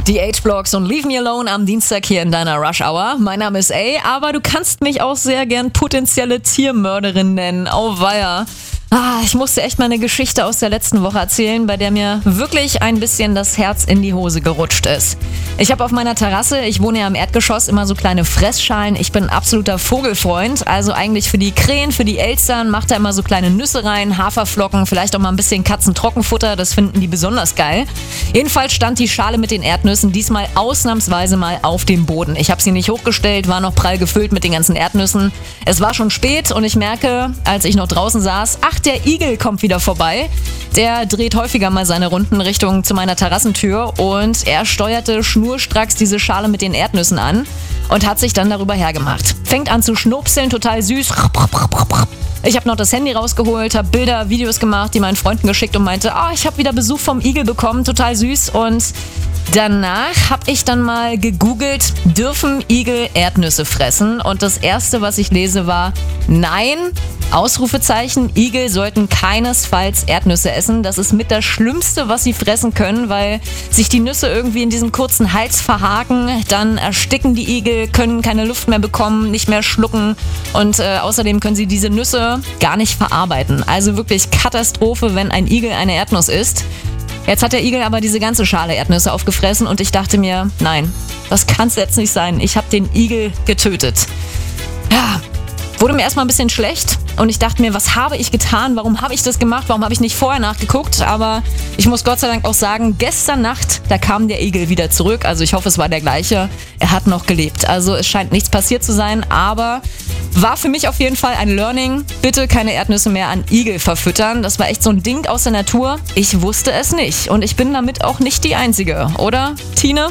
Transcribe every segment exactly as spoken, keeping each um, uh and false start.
Die H-Blocks und Leave Me Alone am Dienstag hier in deiner Rush Hour. Mein Name ist A, aber du kannst mich auch sehr gern potenzielle Tiermörderin nennen. Auweia. Ah, ich musste echt mal eine Geschichte aus der letzten Woche erzählen, bei der mir wirklich ein bisschen das Herz in die Hose gerutscht ist. Ich habe auf meiner Terrasse, ich wohne ja im Erdgeschoss, immer so kleine Fressschalen. Ich bin ein absoluter Vogelfreund, also eigentlich für die Krähen, für die Elstern, macht da immer so kleine Nüsse rein, Haferflocken, vielleicht auch mal ein bisschen Katzentrockenfutter, das finden die besonders geil. Jedenfalls stand die Schale mit den Erdnüssen diesmal ausnahmsweise mal auf dem Boden. Ich habe sie nicht hochgestellt, war noch prall gefüllt mit den ganzen Erdnüssen. Es war schon spät und ich merke, als ich noch draußen saß, ach, der Igel kommt wieder vorbei. Der dreht häufiger mal seine Runden Richtung zu meiner Terrassentür und er steuerte schnurstracks diese Schale mit den Erdnüssen an und hat sich dann darüber hergemacht. Fängt an zu schnupseln, total süß. Ich habe noch das Handy rausgeholt, habe Bilder, Videos gemacht, die meinen Freunden geschickt und meinte, ah, oh, ich habe wieder Besuch vom Igel bekommen, total süß. Und danach habe ich dann mal gegoogelt, dürfen Igel Erdnüsse fressen? Und das erste, was ich lese, war, nein, Ausrufezeichen, Igel sollten keinesfalls Erdnüsse essen. Das ist mit das Schlimmste, was sie fressen können, weil sich die Nüsse irgendwie in diesem kurzen Hals verhaken. Dann ersticken die Igel, können keine Luft mehr bekommen, nicht mehr schlucken und äh, außerdem können sie diese Nüsse gar nicht verarbeiten. Also wirklich Katastrophe, wenn ein Igel eine Erdnuss isst. Jetzt hat der Igel aber diese ganze Schale Erdnüsse aufgefressen und ich dachte mir, nein, das kann es jetzt nicht sein. Ich habe den Igel getötet. Ja, wurde mir erstmal ein bisschen schlecht und ich dachte mir, was habe ich getan? Warum habe ich das gemacht? Warum habe ich nicht vorher nachgeguckt? Aber ich muss Gott sei Dank auch sagen, gestern Nacht, da kam der Igel wieder zurück. Also ich hoffe, es war der gleiche. Er hat noch gelebt. Also es scheint nichts passiert zu sein, aber war für mich auf jeden Fall ein Learning. Bitte keine Erdnüsse mehr an Igel verfüttern. Das war echt so ein Ding aus der Natur. Ich wusste es nicht und ich bin damit auch nicht die Einzige, oder, Tine?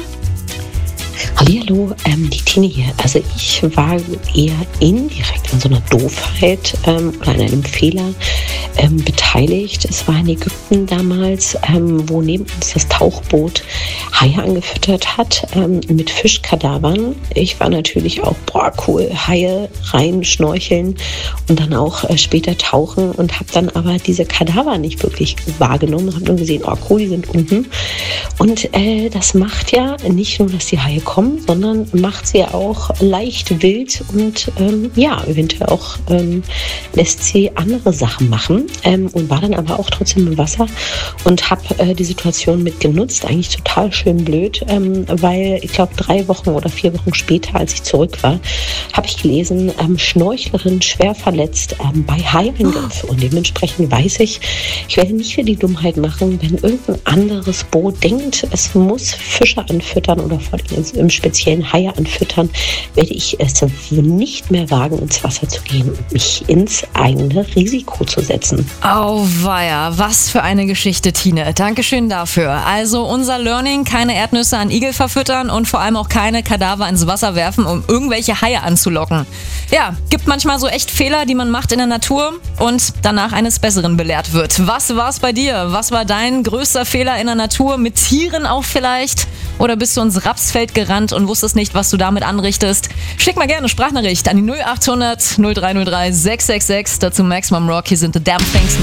Hallihallo, ähm, die Tine hier. Also ich war eher indirekt an so einer Doofheit ähm, oder an einem Fehler ähm, beteiligt. Es war in Ägypten damals, ähm, wo neben uns das Tauchboot Haie angefüttert hat ähm, mit Fischkadavern. Ich war natürlich auch, boah cool, Haie rein, schnorcheln und dann auch äh, später tauchen und habe dann aber diese Kadaver nicht wirklich wahrgenommen. Habe nur gesehen, oh cool, die sind unten. Und äh, das macht ja nicht nur, dass die Haie kommen, sondern macht sie auch leicht wild und ähm, ja, eventuell auch ähm, lässt sie andere Sachen machen ähm, und war dann aber auch trotzdem im Wasser und habe äh, die Situation mitgenutzt, eigentlich total schön blöd, ähm, weil ich glaube drei Wochen oder vier Wochen später, als ich zurück war, habe ich gelesen, ähm, Schnorchlerin schwer verletzt ähm, bei Haiangriff und dementsprechend weiß ich, ich werde nicht wieder die Dummheit machen, wenn irgendein anderes Boot denkt, es muss Fische anfüttern oder vor allem im speziellen Haie anfüttern, werde ich es nicht mehr wagen, ins Wasser zu gehen und mich ins eigene Risiko zu setzen. Auweia, was für eine Geschichte, Tine. Dankeschön dafür. Also unser Learning, keine Erdnüsse an Igel verfüttern und vor allem auch keine Kadaver ins Wasser werfen, um irgendwelche Haie anzulocken. Ja, gibt manchmal so echt Fehler, die man macht in der Natur und danach eines Besseren belehrt wird. Was war's bei dir? Was war dein größter Fehler in der Natur? Mit Tieren auch vielleicht? Oder bist du ins Rapsfeld gerannt und wusstest nicht, was du damit anrichtest? Schick mal gerne eine Sprachnachricht an die null acht hundert null drei null drei sechs sechs sechs. Dazu Maximum Rock. Hier sind The Damn Things.